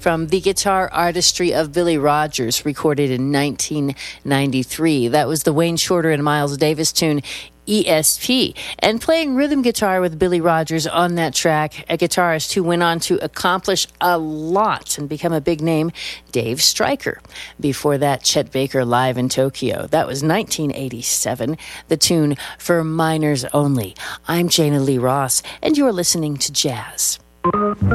from The Guitar Artistry of Billy Rogers, recorded in 1993. That was the Wayne Shorter and Miles Davis tune, ESP. And playing rhythm guitar with Billy Rogers on that track, a guitarist who went on to accomplish a lot and become a big name, Dave Stryker. Before that, Chet Baker live in Tokyo. That was 1987, the tune For Minors Only. I'm Jana Lee Ross, and you're listening to Jazz.